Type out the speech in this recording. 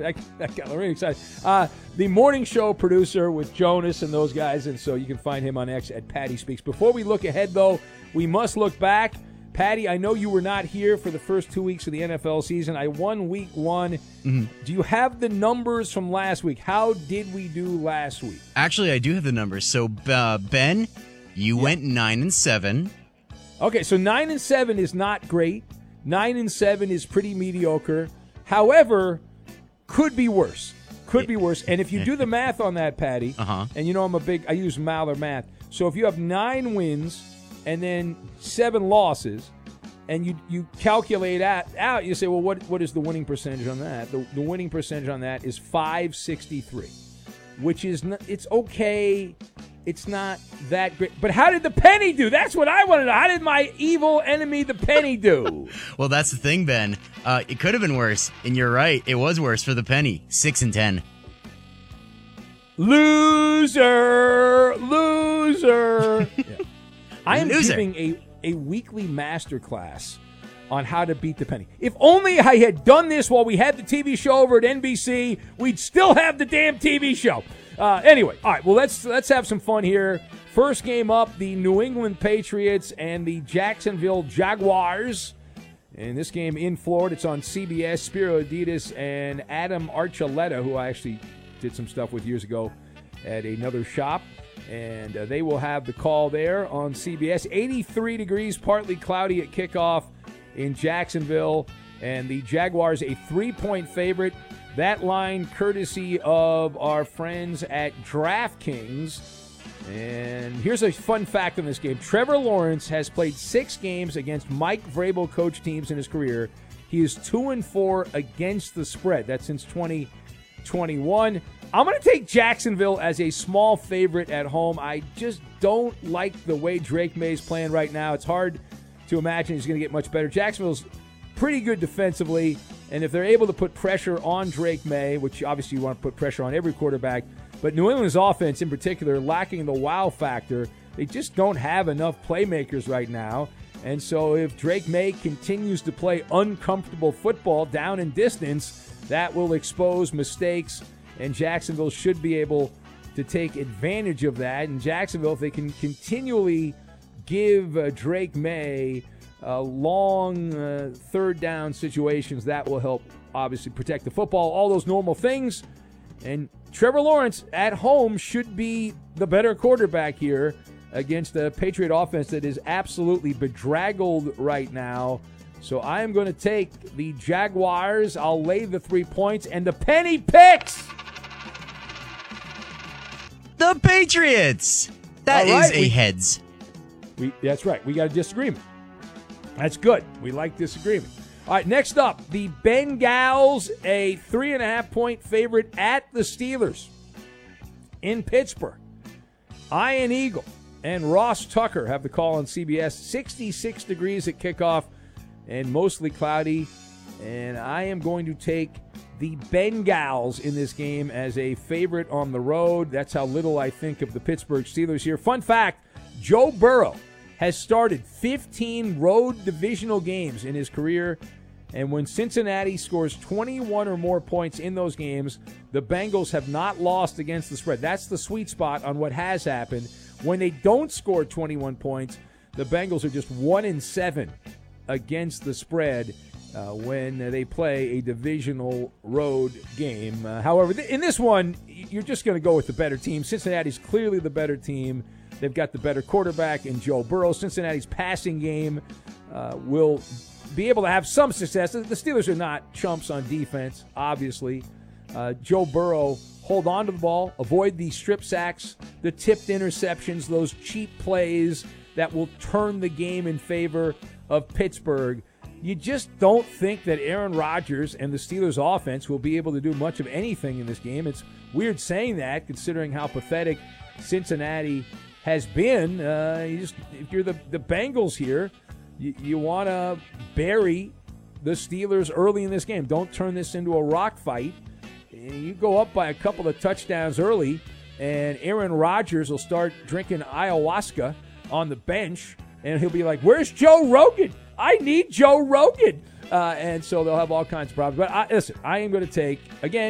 That got really excited. The morning show producer with Jonas and those guys, and so you can find him on X at Patty Speaks. Before we look ahead, though, we must look back. Patty, I know you were not here for the first 2 weeks of the NFL season. I won week one. Mm-hmm. Do you have the numbers from last week? How did we do last week? Actually, I do have the numbers. So, Ben, you went 9-7. Okay, so 9-7 is not great. 9-7 is pretty mediocre. However, could be worse. Could be worse. And if you do the math on that, Patty, and you know I use Maller math. So if you have 9 wins and then 7 losses, and you calculate out, you say, well, what is the winning percentage on that? The winning percentage on that is .563, which is it's okay. It's not that great. But how did the penny do? That's what I want to know. How did my evil enemy, the penny, do? Well, that's the thing, Ben. It could have been worse, and you're right. It was worse for the penny. 6-10. Loser. Yeah. I am Loser. giving a weekly masterclass on how to beat the penny. If only I had done this while we had the TV show over at NBC, we'd still have the damn TV show. Anyway, all right, well, let's have some fun here. First game up, the New England Patriots and the Jacksonville Jaguars. And this game in Florida, it's on CBS. Spiro Adidas and Adam Archuleta, who I actually did some stuff with years ago at another shop. And they will have the call there on CBS. 83 degrees, partly cloudy at kickoff in Jacksonville. And the Jaguars, a 3-point favorite. That line courtesy of our friends at DraftKings. And here's a fun fact on this game. Trevor Lawrence has played 6 games against Mike Vrabel coach teams in his career. He is 2-4 against the spread. That's since 2021. I'm going to take Jacksonville as a small favorite at home. I just don't like the way Drake May's playing right now. It's hard to imagine he's going to get much better. Jacksonville's pretty good defensively, and if they're able to put pressure on Drake May, which obviously you want to put pressure on every quarterback, but New England's offense in particular lacking the wow factor. They just don't have enough playmakers right now. And so if Drake May continues to play uncomfortable football down in distance, that will expose mistakes, and Jacksonville should be able to take advantage of that. And Jacksonville, if they can continually give Drake May long third down situations, that will help obviously protect the football, all those normal things. And Trevor Lawrence at home should be the better quarterback here against a Patriot offense that is absolutely bedraggled right now. So I am going to take the Jaguars. I'll lay the 3 points, and the penny picks The Patriots. That is a heads. That's right. We got a disagreement. That's good. We like disagreement. All right, next up, the Bengals, a 3.5-point favorite at the Steelers in Pittsburgh. Ian Eagle and Ross Tucker have the call on CBS. 66 degrees at kickoff and mostly cloudy. And I am going to take the Bengals in this game as a favorite on the road. That's how little I think of the Pittsburgh Steelers here. Fun fact, Joe Burrow has started 15 road divisional games in his career, and when Cincinnati scores 21 or more points in those games, the Bengals have not lost against the spread. That's the sweet spot on what has happened. When they don't score 21 points, the Bengals are just 1-7 against the spread when they play a divisional road game. However, in this one, you're just going to go with the better team. Cincinnati's clearly the better team. They've got the better quarterback in Joe Burrow. Cincinnati's passing game will be able to have some success. The Steelers are not chumps on defense, obviously. Joe Burrow, hold on to the ball, avoid the strip sacks, the tipped interceptions, those cheap plays that will turn the game in favor of Pittsburgh. You just don't think that Aaron Rodgers and the Steelers offense will be able to do much of anything in this game. It's weird saying that, considering how pathetic Cincinnati has been. If you're the Bengals here, you want to bury the Steelers early in this game. Don't turn this into a rock fight. You go up by a couple of touchdowns early, and Aaron Rodgers will start drinking ayahuasca on the bench, and he'll be like, where's Joe Rogan? I need Joe Rogan. And so they'll have all kinds of problems. But listen, I am going to take, again,